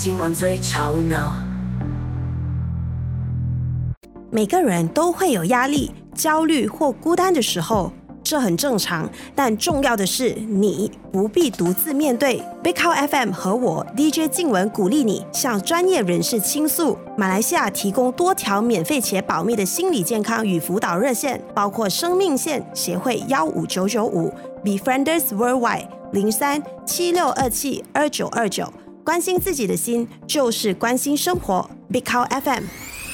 今晚最吵闹。 每个人都会有压力、焦虑或孤单的时候，这很正常。但重要的是，你不必独自面对。Big Cow FM 和我 DJ 静文鼓励你向专业人士倾诉。马来西亚提供多条免费且保密的心理健康与辅导热线，包括生命线协会15995、Befrienders Worldwide 0376272929。关心自己的心，就是关心生活。Big Cow FM。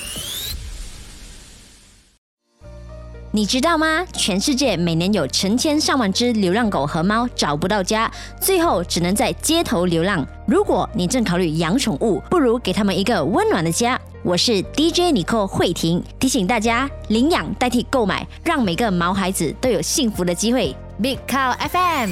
你知道吗？全世界每年有成千上万只流浪狗和猫找不到家，最后只能在街头流浪。如果你正考虑养宠物，不如给他们一个温暖的家。我是 DJ Nicole 慧婷，提醒大家领养代替购买，让每个毛孩子都有幸福的机会。Big Cow FM。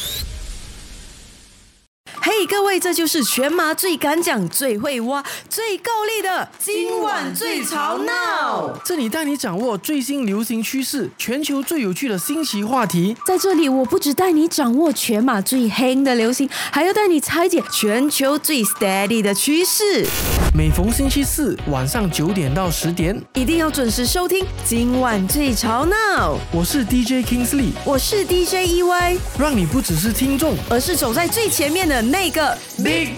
嘿，各位，这就是全马最敢讲、最会挖、最够力的今晚最吵闹。 这里带你掌握最新流行趋势，全球最有趣的新奇话题。 在这里，我不只带你掌握全马最黑的流行，还要带你拆解全球最 steady 的趋势。 每逢星期四晚上9点到10点， 一定要准时收听今晚最吵闹。 我是 DJ Kingsley， 我是 DJ EY， 让你不只是听众， 而是走在最前面的那个 Big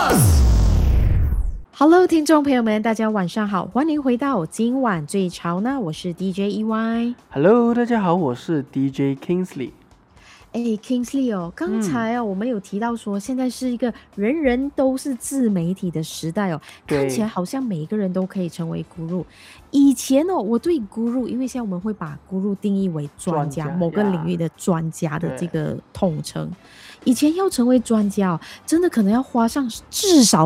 Boss。Hello， 听众朋友们，大家晚上好，欢迎回到今晚最潮呢，我是 DJ EY。Hello， 大家好，我是 DJ Kingsley。 Kingsley 哦，刚才我们有提到说，现在是一个人人都是自媒体的时代哦，看起来好像每一个人都可以成为 guru。以前我对 guru， 因为现在我们会把 guru 定义为专家，某个领域的专家的这个统称。以前要成为专家真的可能要花上至少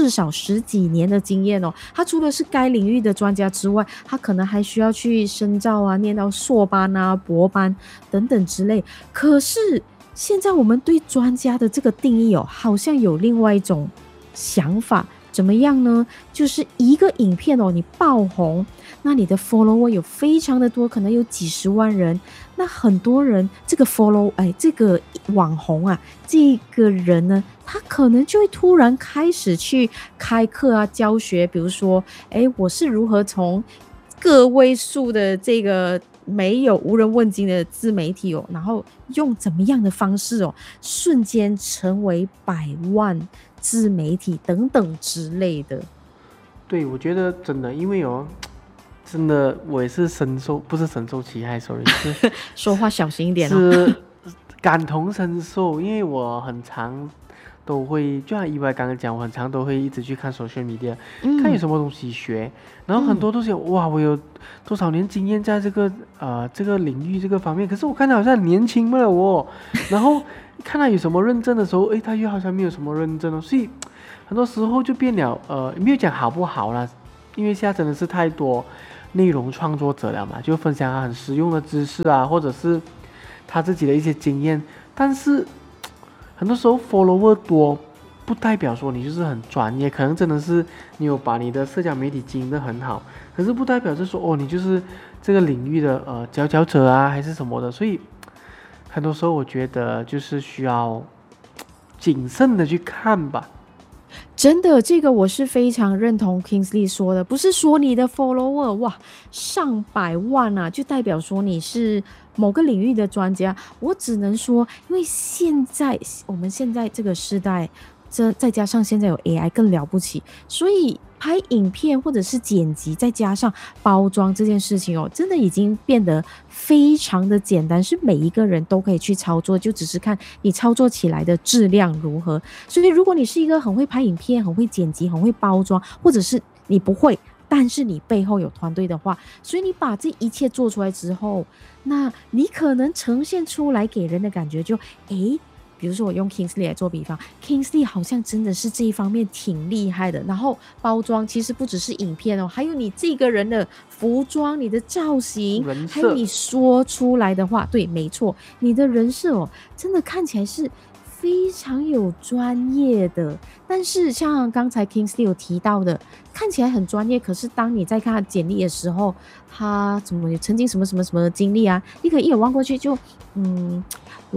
10几年的经验他除了是该领域的专家之外，他可能还需要去深造啊，念到硕班啊、博班等等之类。可是现在我们对专家的这个定义好像有另外一种想法。怎么样呢？就是一个影片你爆红，那你的 follower 有非常的多，可能有几十万人，那很多人这个 这个网红啊，这个人呢，他可能就会突然开始去开课啊，教学，比如说我是如何从个位数的这个没有无人问津的自媒体然后用怎么样的方式瞬间成为100万自媒体等等之类的。 对，我觉得真的，因为真的我也是不是深受其害，sorry， 是说话小心一点是感同身受，因为我很常都会，就像意外刚刚讲，我很常都会一直去看 social media，看有什么东西学，然后很多都是哇，我有多少年经验在这个领域这个方面，可是我看他好像很年轻了然后看他有什么认证的时候，他又好像没有什么认证所以很多时候就变了没有讲好不好啦，因为现在真的是太多内容创作者了嘛，就分享他很实用的知识啊，或者是他自己的一些经验，但是很多时候 follower 多不代表说你就是很专业，可能真的是你有把你的社交媒体经营得很好，可是不代表是说你就是这个领域的佼佼者啊还是什么的，所以很多时候我觉得就是需要谨慎的去看吧。 真的，这个我是非常认同 Kingsley 说的，不是说你的 follower 上百万啊，就代表说你是某个领域的专家。我只能说，因为我们现在这个时代，再加上现在有 AI 更了不起，所以拍影片或者是剪辑，再加上包装这件事情真的已经变得非常的简单，是每一个人都可以去操作，就只是看你操作起来的质量如何。所以如果你是一个很会拍影片、很会剪辑、很会包装，或者是你不会，但是你背后有团队的话，所以你把这一切做出来之后，那你可能呈现出来给人的感觉就比如说我用 Kingsley 来做比方， Kingsley 好像真的是这一方面挺厉害的，然后包装其实不只是影片还有你这个人的服装、你的造型，还有你说出来的话，对，没错，你的人设真的看起来是非常有专业的。但是像刚才 Kingsley 有提到的，看起来很专业，可是当你在看他简历的时候，他怎么曾经什么什么什么经历啊，你可以一眼望过去就我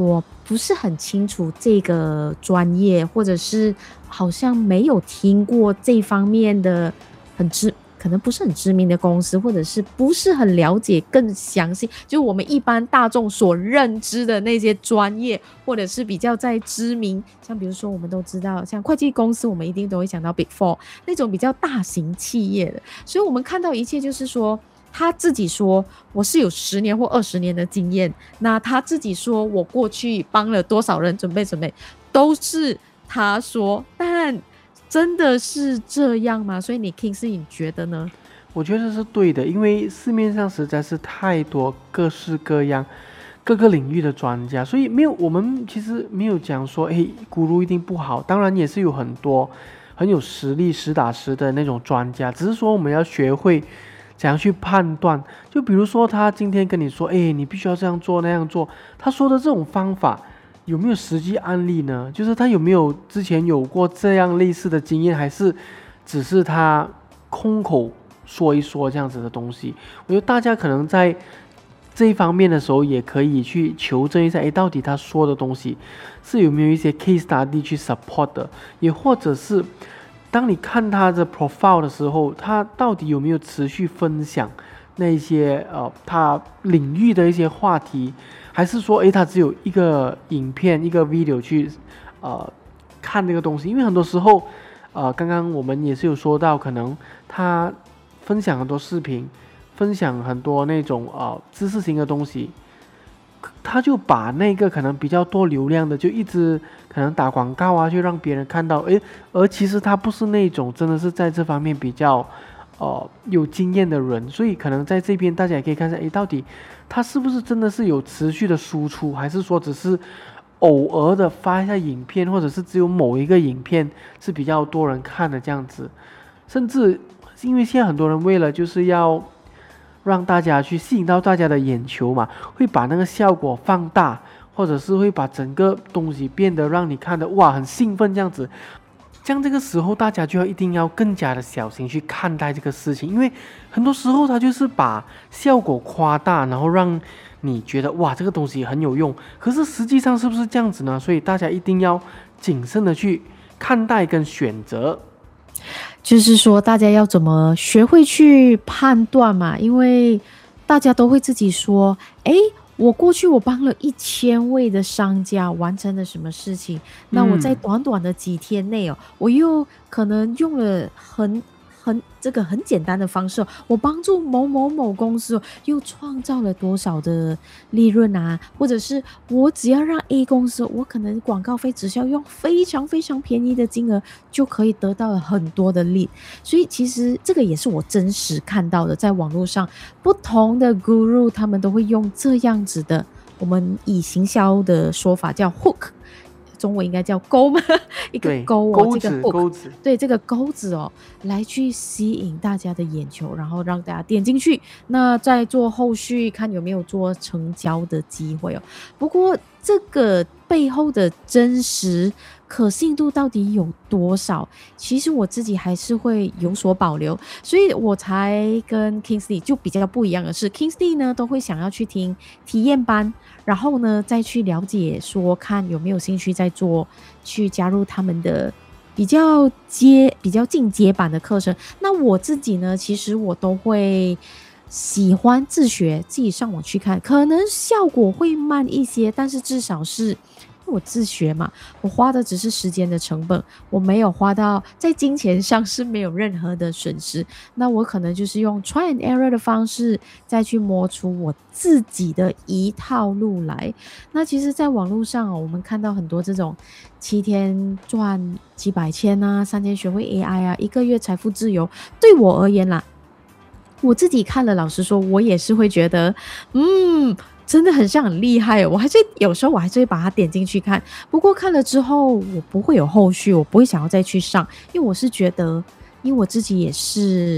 不是很清楚这个专业，或者是好像没有听过这方面的可能不是很知名的公司，或者是不是很了解更详细，就我们一般大众所认知的那些专业，或者是比较在知名，像比如说我们都知道，像会计公司，我们一定都会想到 Big Four 那种比较大型企业的，所以我们看到一切就是说。他自己说我是有10年或20年的经验，那他自己说我过去帮了多少人准备，都是他说，但真的是这样吗？所以你 Kingsley 你觉得呢？ 我觉得是对的，因为市面上实在是太多各式各样各个领域的专家，所以我们其实没有讲说咕噜一定不好，当然也是有很多很有实力实打实的那种专家，只是说我们要学会怎样去判断。就比如说他今天跟你说你必须要这样做那样做，他说的这种方法有没有实际案例呢？就是他有没有之前有过这样类似的经验，还是只是他空口说一说这样子的东西。我觉得大家可能在这一方面的时候也可以去求证一下，到底他说的东西是有没有一些 case study 去 support 的，也或者是当你看他的 profile 的时候，他到底有没有持续分享那些他领域的一些话题，还是说他只有一个影片一个 video 去看这个东西。因为很多时候刚刚我们也是有说到，可能他分享很多视频，分享很多那种知识型的东西，他就把那个可能比较多流量的就一直可能打广告啊，去让别人看到，而其实他不是那种真的是在这方面比较有经验的人，所以可能在这边大家也可以看一下，到底他是不是真的是有持续的输出，还是说只是偶尔的发一下影片，或者是只有某一个影片是比较多人看的这样子。甚至因为现在很多人为了就是要让大家去吸引到大家的眼球嘛，会把那个效果放大，或者是会把整个东西变得让你看得哇很兴奋这样子。像这个时候大家就一定要更加的小心去看待这个事情，因为很多时候他就是把效果夸大，然后让你觉得哇这个东西很有用，可是实际上是不是这样子呢？所以大家一定要谨慎的去看待跟选择。 就是说大家要怎么学会去判断嘛，因为大家都会自己说我过去我帮了1000位的商家完成了什么事情，那我在短短的几天内我又可能用了这个很简单的方式，我帮助某某某公司又创造了多少的利润啊，或者是我只要让 A 公司，我可能广告费只需要用非常非常便宜的金额就可以得到了很多的利，所以其实这个也是我真实看到的，在网络上不同的 guru 他们都会用这样子的，我们以行销的说法叫 hook，中文应该叫钩吗？一个钩这个钩子， 对，这个钩子来去吸引大家的眼球，然后让大家点进去，那再做后续看有没有做成交的机会不过这个背后的真实可信度到底有多少，其实我自己还是会有所保留，所以我才跟 Kingsley 就比较不一样的是， Kingsley 呢都会想要去听体验班，然后呢再去了解说看有没有兴趣再做，去加入他们的比较进阶版的课程。那我自己呢，其实我都会喜欢自学，自己上网去看，可能效果会慢一些，但是至少是我自学嘛，我花的只是时间的成本，我没有花到在金钱上是没有任何的损失，那我可能就是用 try and error 的方式再去摸出我自己的一套路来。那其实在网络上我们看到很多这种7天赚几百千啊，3天学会 AI 啊，1个月财富自由，对我而言啦，我自己看了，老实说我也是会觉得真的很像很厉害有时候我还是会把它点进去看，不过看了之后我不会有后续，我不会想要再去上，因为我是觉得因为我自己也是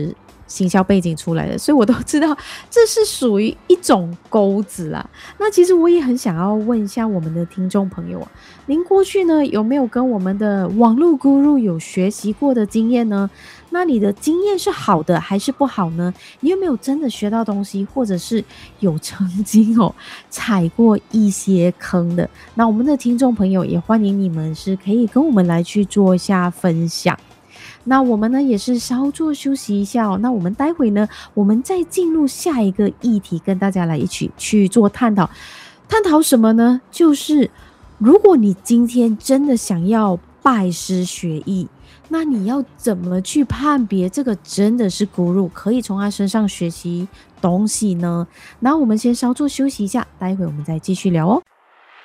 行销背景出来的，所以我都知道这是属于一种钩子啦。那其实我也很想要问一下我们的听众朋友啊，您过去呢有没有跟我们的网络 guru 有学习过的经验呢？那你的经验是好的还是不好呢？你有没有真的学到东西，或者是有曾经踩过一些坑的？那我们的听众朋友也欢迎你们是可以跟我们来去做一下分享。那我们呢也是稍作休息一下那我们待会呢，我们再进入下一个议题，跟大家来一起去做探讨。探讨什么呢？就是如果你今天真的想要拜师学艺，那你要怎么去判别这个真的是 guru， 可以从他身上学习东西呢？那我们先稍作休息一下，待会我们再继续聊哦。